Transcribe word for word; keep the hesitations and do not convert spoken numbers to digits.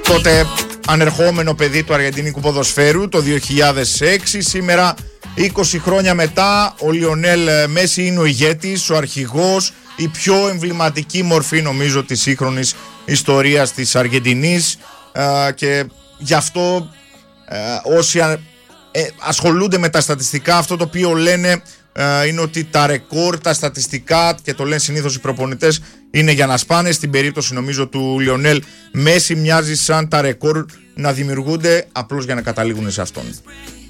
τότε ανερχόμενο παιδί του αργεντινικού ποδοσφαίρου το δύο χιλιάδες έξι. Σήμερα, είκοσι χρόνια μετά, ο Λιονέλ Μέση είναι ο ηγέτης, ο αρχηγός, η πιο εμβληματική μορφή νομίζω της σύγχρονης ιστορίας της Αργεντινής, και γι' αυτό όσοι ασχολούνται με τα στατιστικά, αυτό το οποίο λένε είναι ότι τα ρεκόρ, τα στατιστικά, και το λένε συνήθως οι προπονητές, είναι για να σπάνε. Στην περίπτωση νομίζω του Λιονέλ Μέση μοιάζει σαν τα ρεκόρ να δημιουργούνται απλώς για να καταλήγουν σε αυτόν.